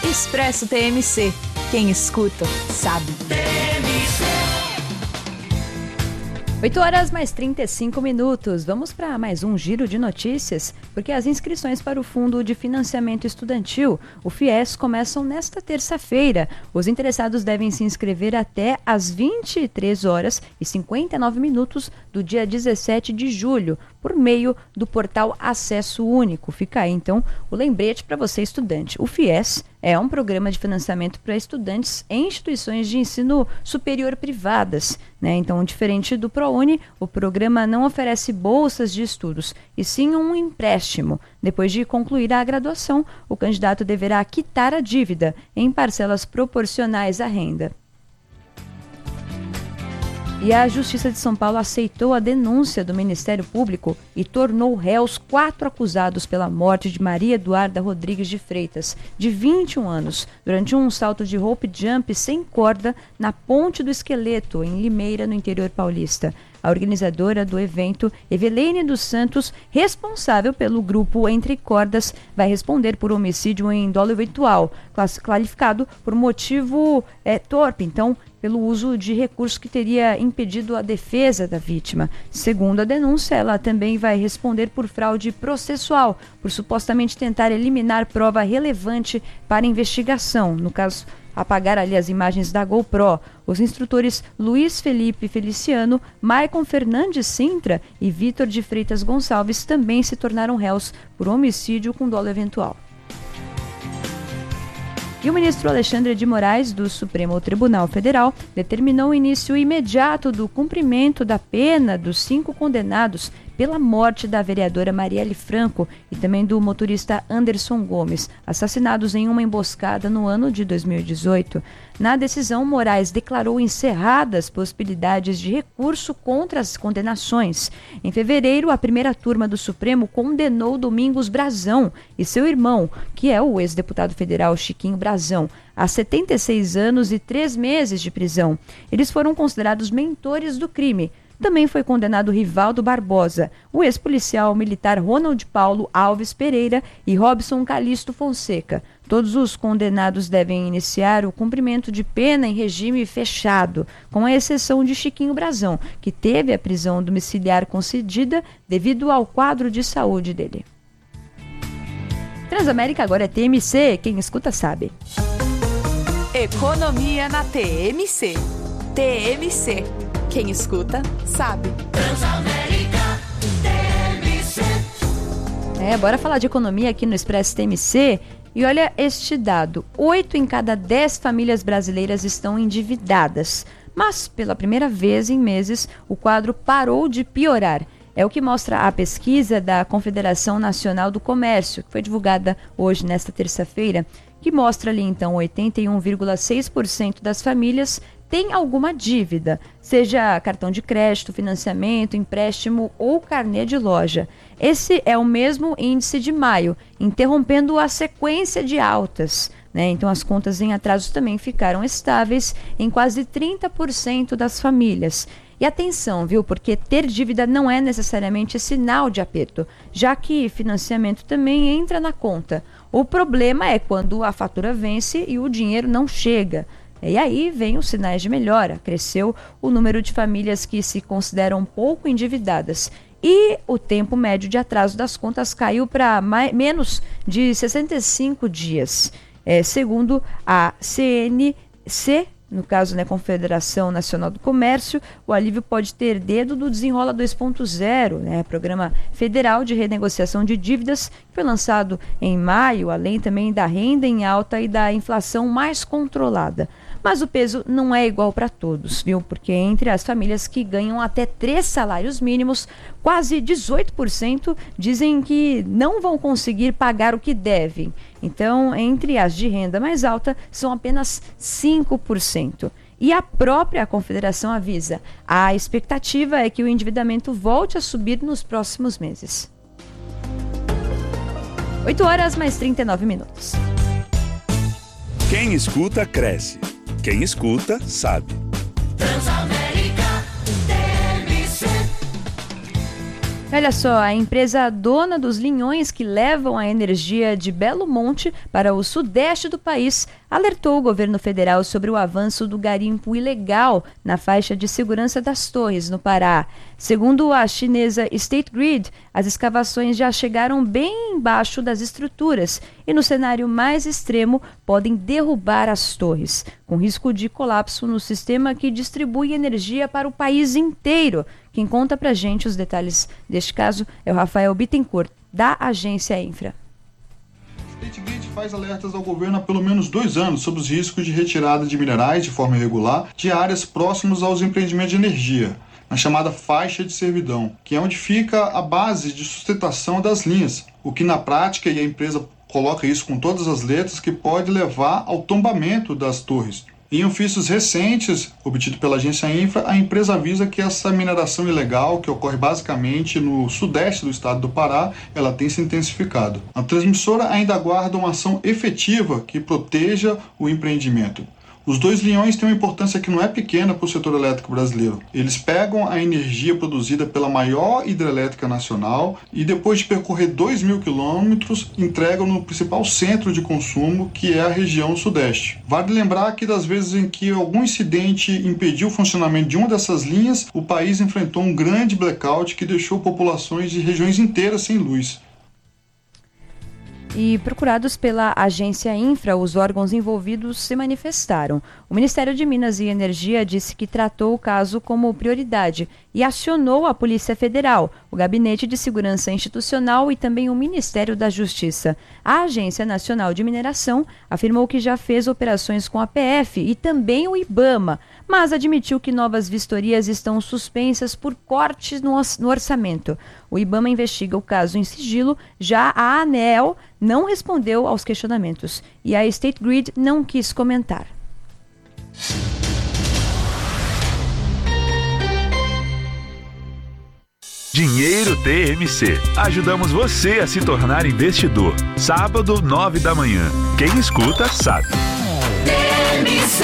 Expresso TMC. Quem escuta, sabe. 8 horas mais 35 minutos. Vamos para mais um giro de notícias, porque as inscrições para o Fundo de Financiamento Estudantil, o FIES, começam nesta terça-feira. Os interessados devem se inscrever até às 23h59 do dia 17 de julho, por meio do portal Acesso Único. Fica aí, então, o lembrete para você, estudante. O FIES é um programa de financiamento para estudantes em instituições de ensino superior privadas, né? Então, diferente do ProUni, o programa não oferece bolsas de estudos, e sim um empréstimo. Depois de concluir a graduação, o candidato deverá quitar a dívida em parcelas proporcionais à renda. E a Justiça de São Paulo aceitou a denúncia do Ministério Público e tornou réus 4 acusados pela morte de Maria Eduarda Rodrigues de Freitas, de 21 anos, durante um salto de rope jump sem corda na Ponte do Esqueleto, em Limeira, no interior paulista. A organizadora do evento, Eveline dos Santos, responsável pelo grupo Entre Cordas, vai responder por homicídio em dolo eventual, qualificado por motivo torpe, então, pelo uso de recurso que teria impedido a defesa da vítima. Segundo a denúncia, ela também vai responder por fraude processual, por supostamente tentar eliminar prova relevante para a investigação, no caso, apagar ali as imagens da GoPro. Os instrutores Luiz Felipe Feliciano, Maicon Fernandes Sintra e Vitor de Freitas Gonçalves também se tornaram réus por homicídio com dolo eventual. E o ministro Alexandre de Moraes, do Supremo Tribunal Federal, determinou o início imediato do cumprimento da pena dos 5 condenados pela morte da vereadora Marielle Franco e também do motorista Anderson Gomes, assassinados em uma emboscada no ano de 2018. Na decisão, Moraes declarou encerradas possibilidades de recurso contra as condenações. Em fevereiro, a primeira turma do Supremo condenou Domingos Brazão e seu irmão, que é o ex-deputado federal Chiquinho Brazão, a 76 anos e 3 meses de prisão. Eles foram considerados mentores do crime. Também foi condenado Rivaldo Barbosa, o ex-policial militar Ronald Paulo Alves Pereira e Robson Calixto Fonseca. Todos os condenados devem iniciar o cumprimento de pena em regime fechado, com a exceção de Chiquinho Brazão, que teve a prisão domiciliar concedida devido ao quadro de saúde dele. Transamérica agora é TMC, quem escuta sabe. Economia na TMC. TMC. Quem escuta, sabe. Transamérica TMC. Bora falar de economia aqui no Expresso TMC. E olha este dado: 8 em cada 10 famílias brasileiras estão endividadas. Mas, pela primeira vez em meses, o quadro parou de piorar. É o que mostra a pesquisa da Confederação Nacional do Comércio, que foi divulgada hoje, nesta terça-feira, que mostra ali, então, 81,6% das famílias tem alguma dívida, seja cartão de crédito, financiamento, empréstimo ou carnê de loja. Esse é o mesmo índice de maio, interrompendo a sequência de altas, né? Então as contas em atrasos também ficaram estáveis em quase 30% das famílias. E atenção, viu? Porque ter dívida não é necessariamente sinal de aperto, já que financiamento também entra na conta. O problema é quando a fatura vence e o dinheiro não chega. E aí vem os sinais de melhora. Cresceu o número de famílias que se consideram pouco endividadas. E o tempo médio de atraso das contas caiu para menos de 65 dias. Segundo a CNC, no caso, né, Confederação Nacional do Comércio, o alívio pode ter dedo do Desenrola 2.0, né, Programa Federal de Renegociação de Dívidas, que foi lançado em maio, além também da renda em alta e da inflação mais controlada. Mas o peso não é igual para todos, viu? Porque entre as famílias que ganham até 3 salários mínimos, quase 18% dizem que não vão conseguir pagar o que devem. Então, entre as de renda mais alta, são apenas 5%. E a própria Confederação avisa, a expectativa é que o endividamento volte a subir nos próximos meses. 8 horas mais 39 minutos. Quem escuta, cresce. Quem escuta, sabe. Transamérica TMC. Olha só, a empresa dona dos linhões que levam a energia de Belo Monte para o sudeste do país alertou o governo federal sobre o avanço do garimpo ilegal na faixa de segurança das Torres, no Pará. Segundo a chinesa State Grid, as escavações já chegaram bem embaixo das estruturas e, no cenário mais extremo, podem derrubar as torres, com risco de colapso no sistema que distribui energia para o país inteiro. Quem conta pra gente os detalhes deste caso é o Rafael Bittencourt, da agência Infra. State Grid faz alertas ao governo há pelo menos 2 anos sobre os riscos de retirada de minerais de forma irregular de áreas próximas aos empreendimentos de energia, na chamada faixa de servidão, que é onde fica a base de sustentação das linhas, o que na prática, e a empresa coloca isso com todas as letras, que pode levar ao tombamento das torres. Em ofícios recentes, obtido pela agência Infra, a empresa avisa que essa mineração ilegal, que ocorre basicamente no sudeste do estado do Pará, ela tem se intensificado. A transmissora ainda aguarda uma ação efetiva que proteja o empreendimento. Os 2 linhões têm uma importância que não é pequena para o setor elétrico brasileiro. Eles pegam a energia produzida pela maior hidrelétrica nacional e, depois de percorrer 2.000 quilômetros, entregam no principal centro de consumo, que é a região sudeste. Vale lembrar que das vezes em que algum incidente impediu o funcionamento de uma dessas linhas, o país enfrentou um grande blackout que deixou populações de regiões inteiras sem luz. E procurados pela agência Infra, os órgãos envolvidos se manifestaram. O Ministério de Minas e Energia disse que tratou o caso como prioridade e acionou a Polícia Federal, o Gabinete de Segurança Institucional e também o Ministério da Justiça. A Agência Nacional de Mineração afirmou que já fez operações com a PF e também o IBAMA, mas admitiu que novas vistorias estão suspensas por cortes no orçamento. O IBAMA investiga o caso em sigilo, já a ANEEL não respondeu aos questionamentos e a State Grid não quis comentar. Dinheiro TMC. Ajudamos você a se tornar investidor. Sábado, 9 da manhã. Quem escuta, sabe. TMC.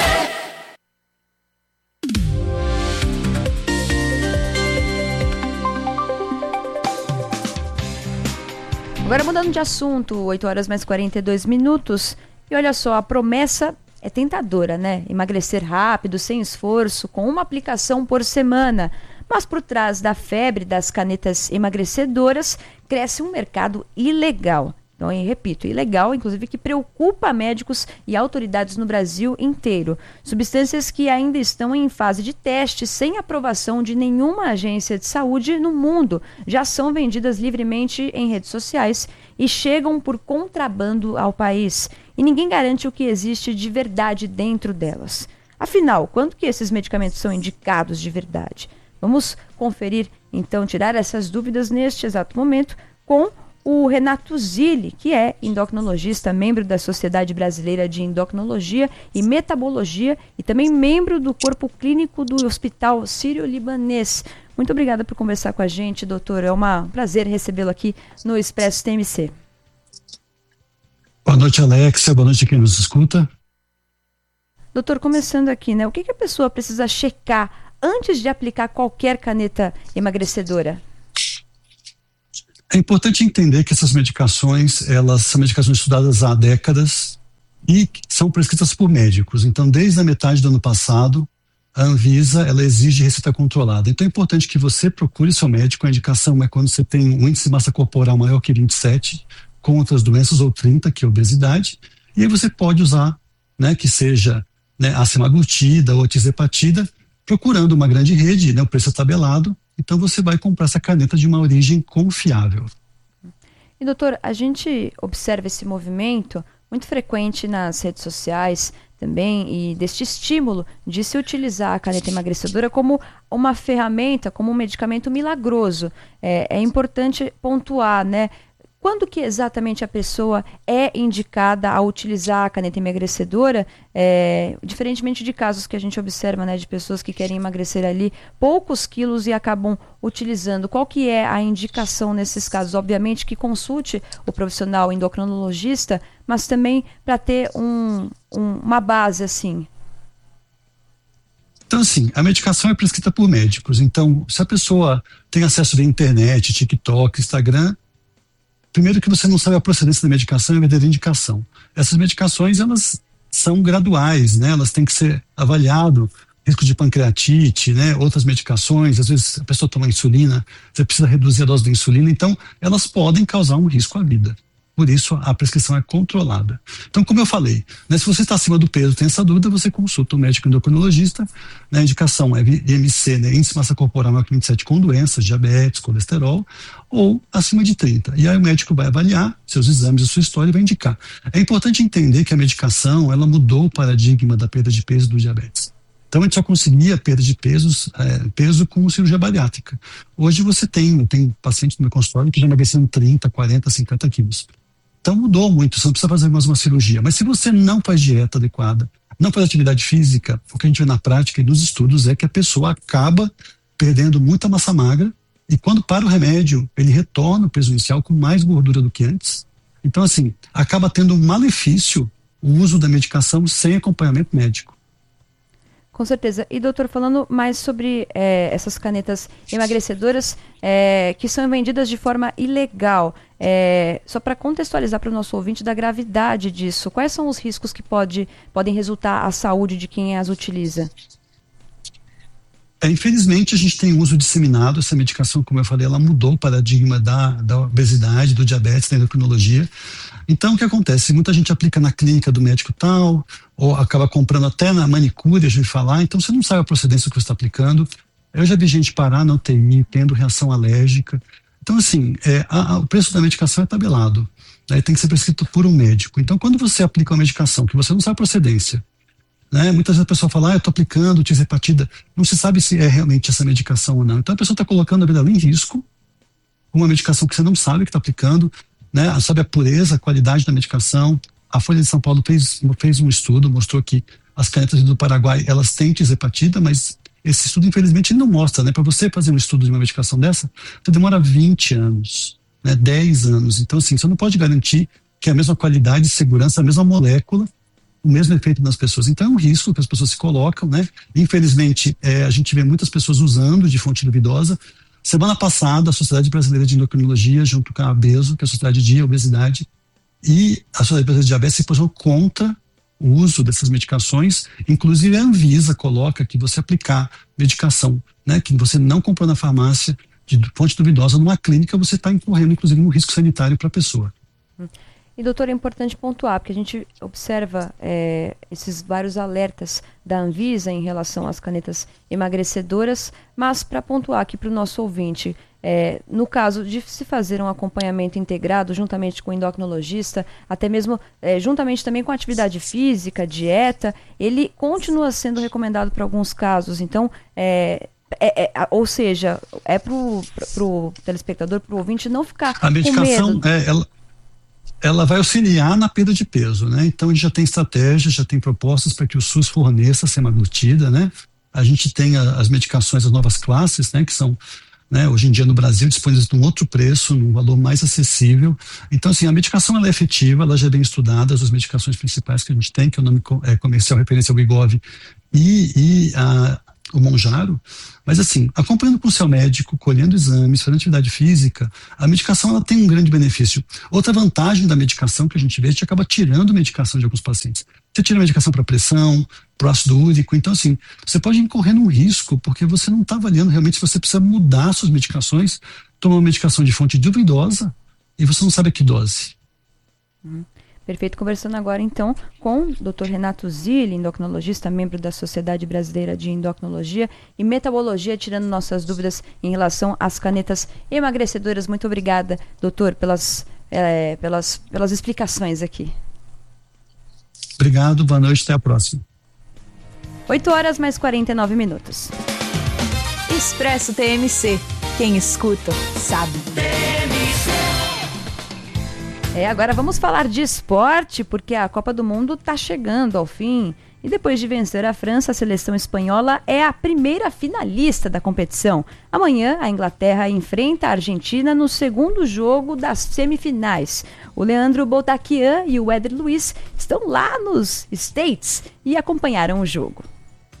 Agora mudando de assunto, 8 horas mais 42 minutos. E olha só, a promessa é tentadora, né? Emagrecer rápido, sem esforço, com uma aplicação por semana. Mas por trás da febre das canetas emagrecedoras, cresce um mercado ilegal. Então, eu repito, ilegal, inclusive que preocupa médicos e autoridades no Brasil inteiro. Substâncias que ainda estão em fase de teste, sem aprovação de nenhuma agência de saúde no mundo, já são vendidas livremente em redes sociais e chegam por contrabando ao país. E ninguém garante o que existe de verdade dentro delas. Afinal, quando que esses medicamentos são indicados de verdade? Vamos conferir, então, tirar essas dúvidas neste exato momento com o Renato Zilli, que é endocrinologista, membro da Sociedade Brasileira de Endocrinologia e Metabologia e também membro do Corpo Clínico do Hospital Sírio-Libanês. Muito obrigada por conversar com a gente, doutor. É um prazer recebê-lo aqui no Expresso TMC. Boa noite, Alexia. Boa noite a quem nos escuta. Doutor, começando aqui, né? O que a pessoa precisa checar antes de aplicar qualquer caneta emagrecedora? É importante entender que essas medicações, elas são medicações estudadas há décadas e são prescritas por médicos. Então, desde a metade do ano passado, a Anvisa, ela exige receita controlada. Então, é importante que você procure seu médico. A indicação é quando você tem um índice de massa corporal maior que 27, com outras doenças, ou 30, que é obesidade. E aí você pode usar, né, que seja, né, a semaglutida ou a tirzepatida, procurando uma grande rede, né, o preço é tabelado. Então você vai comprar essa caneta de uma origem confiável. E doutor, a gente observa esse movimento muito frequente nas redes sociais também, e deste estímulo de se utilizar a caneta emagrecedora como uma ferramenta, como um medicamento milagroso. É importante pontuar, né? Quando que exatamente a pessoa é indicada a utilizar a caneta emagrecedora, diferentemente de casos que a gente observa, né, de pessoas que querem emagrecer ali poucos quilos e acabam utilizando. Qual que é a indicação nesses casos? Obviamente que consulte o profissional endocrinologista, mas também para ter uma base assim. Então, assim, a medicação é prescrita por médicos. Então, se a pessoa tem acesso à internet, TikTok, Instagram, primeiro que você não sabe a procedência da medicação e a verdadeira indicação. Essas medicações, elas são graduais, né? Elas têm que ser avaliado, risco de pancreatite, né? Outras medicações, às vezes a pessoa toma insulina, você precisa reduzir a dose da insulina, então elas podem causar um risco à vida. Por isso, a prescrição é controlada. Então, como eu falei, né, se você está acima do peso, tem essa dúvida, você consulta o médico endocrinologista, né, a indicação é IMC, né, índice de massa corporal maior que 27 com doenças, diabetes, colesterol, ou acima de 30. E aí o médico vai avaliar seus exames, a sua história e vai indicar. É importante entender que a medicação, ela mudou o paradigma da perda de peso do diabetes. Então, a gente só conseguia perda de peso com cirurgia bariátrica. Hoje você tem paciente no meu consultório que já emagrecendo 30, 40, 50 quilos. Então mudou muito, você não precisa fazer mais uma cirurgia. Mas se você não faz dieta adequada, não faz atividade física, o que a gente vê na prática e nos estudos é que a pessoa acaba perdendo muita massa magra e quando para o remédio, ele retorna o peso inicial com mais gordura do que antes. Então, assim, acaba tendo um malefício o uso da medicação sem acompanhamento médico. Com certeza. E, doutor, falando mais sobre essas canetas emagrecedoras que são vendidas de forma ilegal, só para contextualizar para o nosso ouvinte da gravidade disso, quais são os riscos que podem resultar à saúde de quem as utiliza? Infelizmente, a gente tem uso disseminado, essa medicação, como eu falei, ela mudou o paradigma da obesidade, do diabetes, da endocrinologia. Então, o que acontece? Muita gente aplica na clínica do médico tal, ou acaba comprando até na manicure, a gente falar, então você não sabe a procedência que você está aplicando. Eu já vi gente parar na UTI, tendo reação alérgica. Então, assim, o preço da medicação é tabelado, né? Tem que ser prescrito por um médico. Então, quando você aplica uma medicação que você não sabe a procedência, né? Muitas vezes a pessoa fala, eu estou aplicando tisepatida, não se sabe se é realmente essa medicação ou não. Então, a pessoa está colocando a vida dela em risco, uma medicação que você não sabe que está aplicando, né? Sabe a pureza, a qualidade da medicação. A Folha de São Paulo fez um estudo, mostrou que as canetas do Paraguai, elas têm tisepatida, mas esse estudo, infelizmente, não mostra, né? Para você fazer um estudo de uma medicação dessa, você demora 20 anos, né? 10 anos. Então, assim, você não pode garantir que é a mesma qualidade, segurança, a mesma molécula, o mesmo efeito nas pessoas. Então, é um risco que as pessoas se colocam, né? Infelizmente, a gente vê muitas pessoas usando de fonte duvidosa. Semana passada, a Sociedade Brasileira de Endocrinologia, junto com a ABESO, que é a Sociedade de Obesidade, e a Sociedade Brasileira de Diabetes se posicionou contra o uso dessas medicações. Inclusive, a Anvisa coloca que você aplicar medicação, né, que você não comprou na farmácia, de fonte duvidosa, numa clínica, você está incorrendo, inclusive, um risco sanitário para a pessoa. E, doutor, é importante pontuar, porque a gente observa esses vários alertas da Anvisa em relação às canetas emagrecedoras, mas para pontuar aqui para o nosso ouvinte, no caso de se fazer um acompanhamento integrado juntamente com o endocrinologista, até mesmo juntamente também com a atividade física, dieta, ele continua sendo recomendado para alguns casos. Então, ou seja, para o telespectador, para o ouvinte não ficar a medicação, com medo. Ela vai auxiliar na perda de peso, né? Então a gente já tem estratégias, já tem propostas para que o SUS forneça semaglutida, né? A gente tem as medicações, as novas classes, né? Que são, né, hoje em dia no Brasil disponíveis num outro preço, num valor mais acessível. Então, assim, a medicação ela é efetiva, ela já é bem estudada, as medicações principais que a gente tem, que é o nome comercial referência ao Wegovy e o Mounjaro, mas assim, acompanhando com o seu médico, colhendo exames, fazendo atividade física, a medicação ela tem um grande benefício. Outra vantagem da medicação que a gente vê, a gente acaba tirando medicação de alguns pacientes. Você tira medicação para pressão, para ácido úrico, então assim, você pode incorrer num risco, porque você não está avaliando realmente se você precisa mudar suas medicações, tomar uma medicação de fonte duvidosa e você não sabe a que dose. Perfeito. Conversando agora, então, com o Dr. Renato Zilli, endocrinologista, membro da Sociedade Brasileira de Endocrinologia e Metabologia, tirando nossas dúvidas em relação às canetas emagrecedoras. Muito obrigada, doutor, pelas explicações aqui. Obrigado, boa noite, até a próxima. 8 horas mais 49 minutos. Expresso TMC. Quem escuta, sabe. Agora vamos falar de esporte, porque a Copa do Mundo está chegando ao fim. E depois de vencer a França, a seleção espanhola é a primeira finalista da competição. Amanhã, a Inglaterra enfrenta a Argentina no segundo jogo das semifinais. O Leandro Botaquian e o Éder Luiz estão lá nos States e acompanharam o jogo.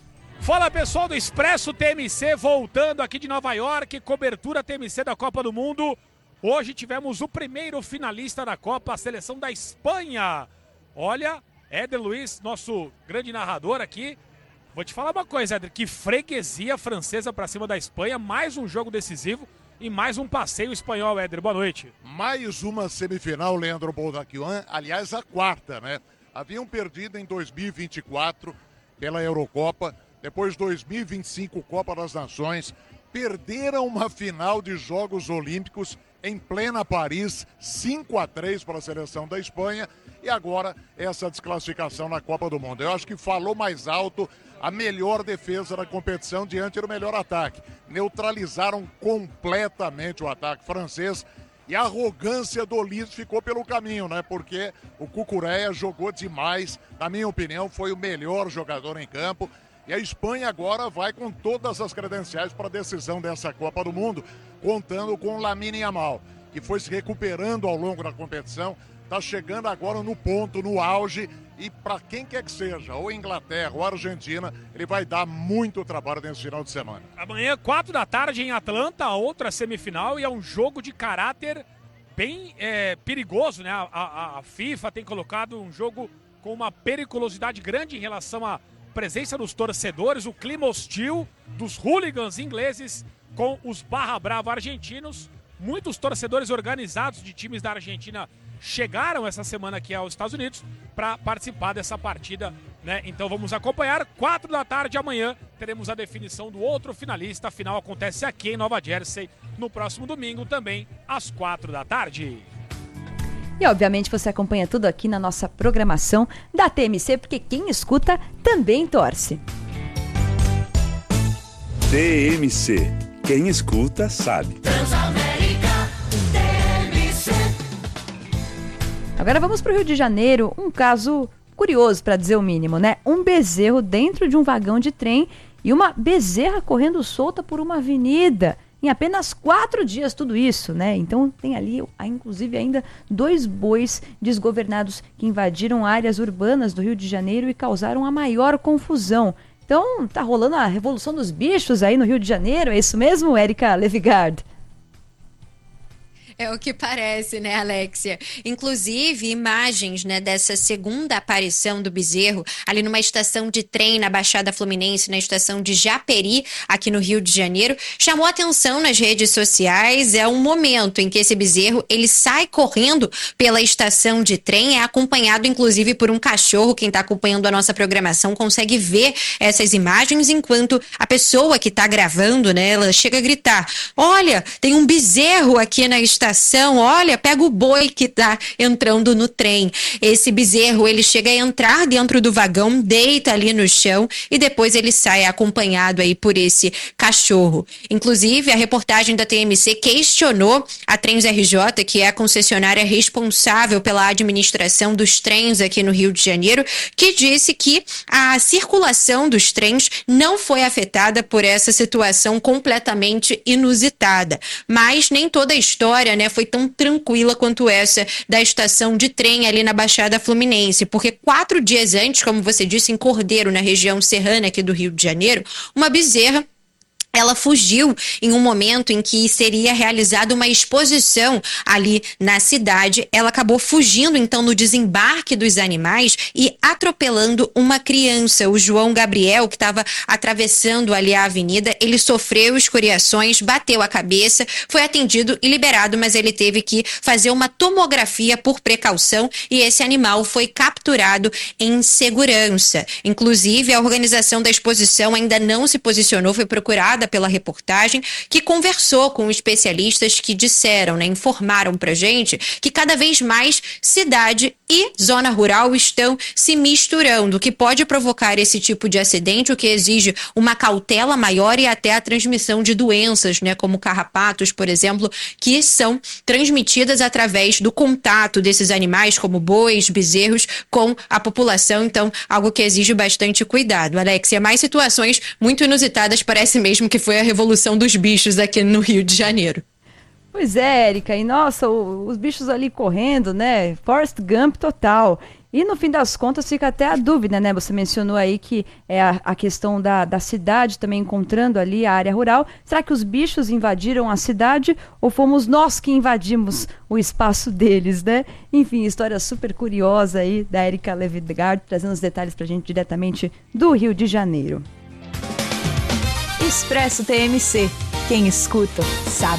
Fala pessoal do Expresso TMC, voltando aqui de Nova York, cobertura TMC da Copa do Mundo. Hoje tivemos o primeiro finalista da Copa, a seleção da Espanha. Olha, Éder Luiz, nosso grande narrador aqui. Vou te falar uma coisa, Éder, que freguesia francesa pra cima da Espanha, mais um jogo decisivo e mais um passeio espanhol, Éder. Boa noite. Mais uma semifinal, Leandro Boldaquian, aliás, a quarta, né? Haviam perdido em 2024 pela Eurocopa, depois 2025 Copa das Nações, perderam uma final de Jogos Olímpicos em plena Paris, 5-3 para a seleção da Espanha, e agora essa desclassificação na Copa do Mundo. Eu acho que falou mais alto a melhor defesa da competição diante do melhor ataque. Neutralizaram completamente o ataque francês e a arrogância do Olise ficou pelo caminho, né? Porque o Cucurella jogou demais, na minha opinião, foi o melhor jogador em campo. E a Espanha agora vai com todas as credenciais para a decisão dessa Copa do Mundo, contando com Lamine Yamal, que foi se recuperando ao longo da competição, está chegando agora no ponto, no auge, e para quem quer que seja, ou Inglaterra ou Argentina, ele vai dar muito trabalho nesse final de semana. Amanhã, 4 da tarde em Atlanta, outra semifinal, e é um jogo de caráter bem perigoso, né? A FIFA tem colocado um jogo com uma periculosidade grande em relação à presença dos torcedores, o clima hostil dos hooligans ingleses com os barra brava argentinos. Muitos torcedores organizados de times da Argentina chegaram essa semana aqui aos Estados Unidos para participar dessa partida, né? Então vamos acompanhar. 4 da tarde amanhã teremos a definição do outro finalista. A final acontece aqui em Nova Jersey no próximo domingo, também às 4 da tarde. E obviamente você acompanha tudo aqui na nossa programação da TMC, porque quem escuta também torce. TMC. Quem escuta sabe. Transamérica TMC. Agora vamos para o Rio de Janeiro, um caso curioso, para dizer o mínimo, né? Um bezerro dentro de um vagão de trem e uma bezerra correndo solta por uma avenida. Em apenas 4 dias, tudo isso, né? Então tem ali, inclusive, ainda 2 bois desgovernados que invadiram áreas urbanas do Rio de Janeiro e causaram a maior confusão. Então tá rolando a revolução dos bichos aí no Rio de Janeiro, é isso mesmo, Érica Levigard? É o que parece, né, Alexia? Inclusive, imagens, né, dessa segunda aparição do bezerro ali numa estação de trem na Baixada Fluminense, na estação de Japeri, aqui no Rio de Janeiro, chamou atenção nas redes sociais. É um momento em que esse bezerro, ele sai correndo pela estação de trem, é acompanhado, inclusive, por um cachorro. Quem está acompanhando a nossa programação consegue ver essas imagens, enquanto a pessoa que está gravando, né, ela chega a gritar: olha, tem um bezerro aqui na estação, olha, pega o boi que tá entrando no trem. Esse bezerro, ele chega a entrar dentro do vagão, deita ali no chão e depois ele sai acompanhado aí por esse cachorro. Inclusive, a reportagem da TMC questionou a Trens RJ, que é a concessionária responsável pela administração dos trens aqui no Rio de Janeiro, que disse que a circulação dos trens não foi afetada por essa situação completamente inusitada. Mas nem toda a história, né, foi tão tranquila quanto essa da estação de trem ali na Baixada Fluminense, porque 4 dias antes, como você disse, em Cordeiro, na região serrana aqui do Rio de Janeiro, uma bezerra, ela fugiu em um momento em que seria realizada uma exposição ali na cidade. Ela acabou fugindo, então, no desembarque dos animais e atropelando uma criança. O João Gabriel, que estava atravessando ali a avenida, ele sofreu escoriações, bateu a cabeça, foi atendido e liberado, mas ele teve que fazer uma tomografia por precaução e esse animal foi capturado em segurança. Inclusive, a organização da exposição ainda não se posicionou, foi procurada pela reportagem, que conversou com especialistas que disseram, né, informaram pra gente que cada vez mais cidade e zona rural estão se misturando, o que pode provocar esse tipo de acidente, o que exige uma cautela maior e até a transmissão de doenças, né, como carrapatos, por exemplo, que são transmitidas através do contato desses animais, como bois, bezerros, com a população. Então, algo que exige bastante cuidado. Alexia, mais situações muito inusitadas, parece mesmo que foi a revolução dos bichos aqui no Rio de Janeiro. Pois é, Érica, e nossa, os bichos ali correndo, né? Forrest Gump total. E no fim das contas fica até a dúvida, né? Você mencionou aí que é a questão da cidade também encontrando ali a área rural. Será que os bichos invadiram a cidade ou fomos nós que invadimos o espaço deles, né? Enfim, história super curiosa aí da Érica Levidgard, trazendo os detalhes pra gente diretamente do Rio de Janeiro. Expresso TMC. Quem escuta, sabe.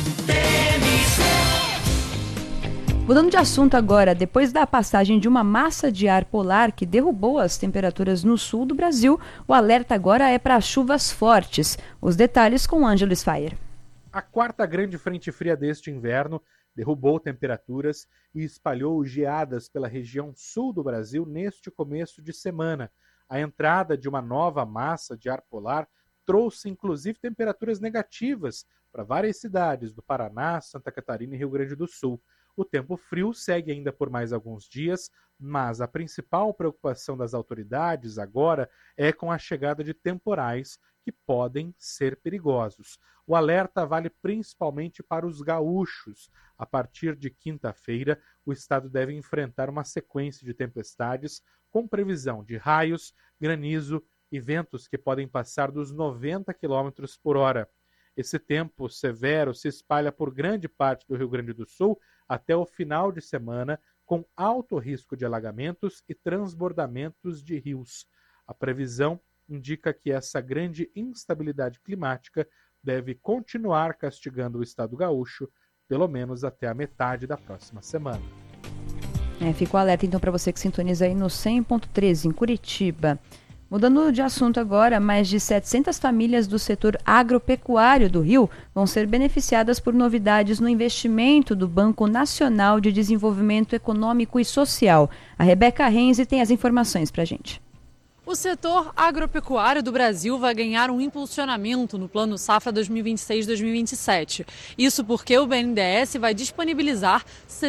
Mudando de assunto agora, depois da passagem de uma massa de ar polar que derrubou as temperaturas no sul do Brasil, o alerta agora é para chuvas fortes. Os detalhes com Ângelo Sfaier. A quarta grande frente fria deste inverno derrubou temperaturas e espalhou geadas pela região sul do Brasil neste começo de semana. A entrada de uma nova massa de ar polar trouxe inclusive temperaturas negativas para várias cidades do Paraná, Santa Catarina e Rio Grande do Sul. O tempo frio segue ainda por mais alguns dias, mas a principal preocupação das autoridades agora é com a chegada de temporais que podem ser perigosos. O alerta vale principalmente para os gaúchos. A partir de quinta-feira, o estado deve enfrentar uma sequência de tempestades com previsão de raios, granizo e ventos que podem passar dos 90 km por hora. Esse tempo severo se espalha por grande parte do Rio Grande do Sul até o final de semana, com alto risco de alagamentos e transbordamentos de rios. A previsão indica que essa grande instabilidade climática deve continuar castigando o estado gaúcho, pelo menos até a metade da próxima semana. Fica o alerta então para você que sintoniza aí no 100.13 em Curitiba. Mudando de assunto agora, mais de 700 famílias do setor agropecuário do Rio vão ser beneficiadas por novidades no investimento do Banco Nacional de Desenvolvimento Econômico e Social. A Rebeca Renzi tem as informações para a gente. O setor agropecuário do Brasil vai ganhar um impulsionamento no Plano Safra 2026-2027. Isso porque o BNDES vai disponibilizar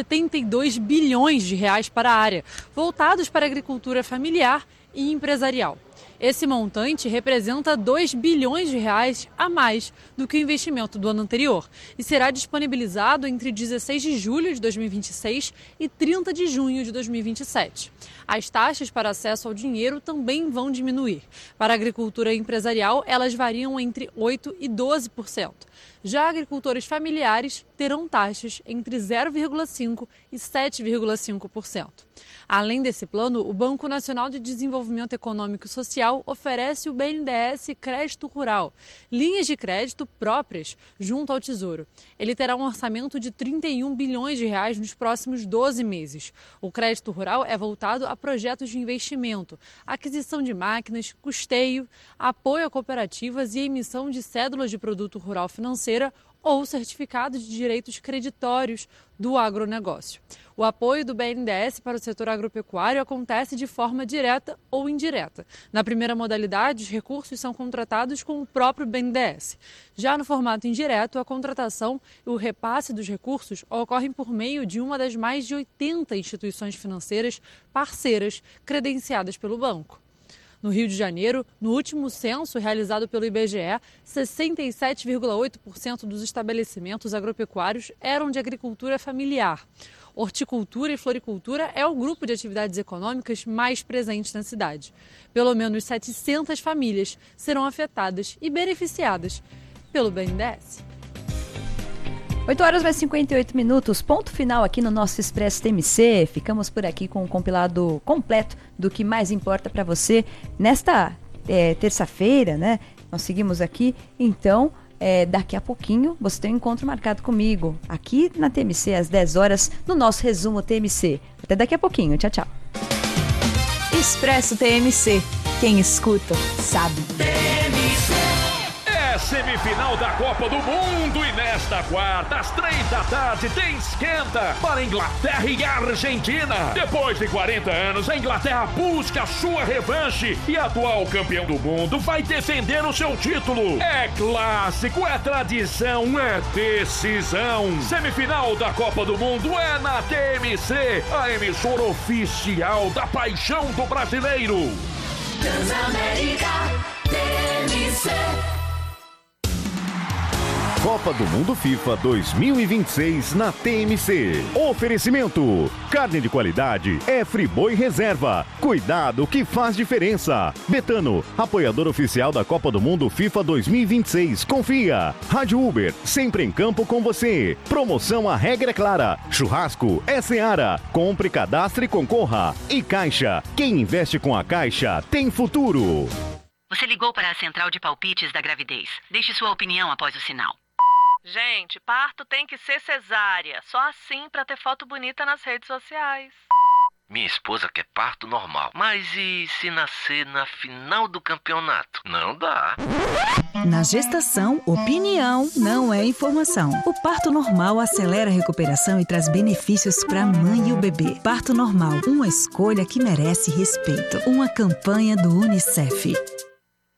72 bilhões de reais para a área, voltados para a agricultura familiar e empresarial. Esse montante representa 2 bilhões de reais a mais do que o investimento do ano anterior e será disponibilizado entre 16 de julho de 2026 e 30 de junho de 2027. As taxas para acesso ao dinheiro também vão diminuir. Para a agricultura empresarial, elas variam entre 8% e 12%. Já agricultores familiares terão taxas entre 0,5% e 7,5%. Além desse plano, o Banco Nacional de Desenvolvimento Econômico e Social oferece o BNDES Crédito Rural, linhas de crédito próprias junto ao Tesouro. Ele terá um orçamento de 31 bilhões de reais nos próximos 12 meses. O crédito rural é voltado a projetos de investimento, aquisição de máquinas, custeio, apoio a cooperativas e emissão de cédulas de produto rural financeira ou certificado de direitos creditórios do agronegócio. O apoio do BNDES para o setor agropecuário acontece de forma direta ou indireta. Na primeira modalidade, os recursos são contratados com o próprio BNDES. Já no formato indireto, a contratação e o repasse dos recursos ocorrem por meio de uma das mais de 80 instituições financeiras parceiras credenciadas pelo banco. No Rio de Janeiro, no último censo realizado pelo IBGE, 67,8% dos estabelecimentos agropecuários eram de agricultura familiar. Horticultura e floricultura é o grupo de atividades econômicas mais presente na cidade. Pelo menos 700 famílias serão afetadas e beneficiadas pelo BNDES. 8 horas mais 58 minutos, ponto final aqui no nosso Expresso TMC. Ficamos por aqui com o compilado completo do que mais importa para você nesta terça-feira, né? Nós seguimos aqui, então daqui a pouquinho você tem um encontro marcado comigo aqui na TMC às 10 horas no nosso resumo TMC. Até daqui a pouquinho, tchau, tchau. Expresso TMC. Quem escuta, sabe. Semifinal da Copa do Mundo e nesta quarta, às 3 da tarde, tem esquenta para Inglaterra e Argentina. Depois de 40 anos, a Inglaterra busca a sua revanche e atual campeão do mundo vai defender o seu título. É clássico, é tradição, é decisão. Semifinal da Copa do Mundo é na TMC, a emissora oficial da paixão do brasileiro. Transamérica TMC. Copa do Mundo FIFA 2026 na TMC. Oferecimento: carne de qualidade é Friboi Reserva. Cuidado que faz diferença. Betano, apoiador oficial da Copa do Mundo FIFA 2026. Confia. Rádio Uber, sempre em campo com você. Promoção A Regra é Clara. Churrasco é Seara. Compre, cadastre e concorra. E Caixa, quem investe com a Caixa tem futuro. Você ligou para a central de palpites da gravidez. Deixe sua opinião após o sinal. Gente, parto tem que ser cesárea. Só assim pra ter foto bonita nas redes sociais. Minha esposa quer parto normal. Mas e se nascer na final do campeonato? Não dá. Na gestação, opinião não é informação. O parto normal acelera a recuperação e traz benefícios para a mãe e o bebê. Parto normal, uma escolha que merece respeito. Uma campanha do UNICEF.